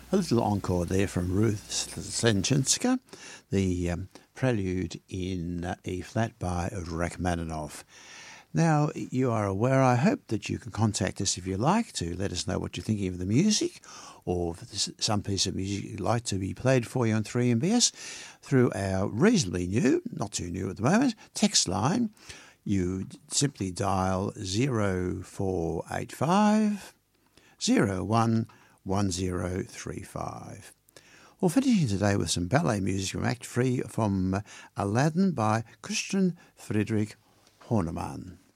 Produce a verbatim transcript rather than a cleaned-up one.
A little encore there from Ruth Senchenska, the um, prelude in uh, E-flat by Rachmaninoff. Now, you are aware, I hope, that you can contact us if you like to let us know what you're thinking of the music, or if there's some piece of music you'd like to be played for you on three M B S through our reasonably new, not too new at the moment, text line. You simply dial zero four eight five zero one one zero three five. Well, finishing today with some ballet music from Act Three from Aladdin by Christian Friedrich Hornemann.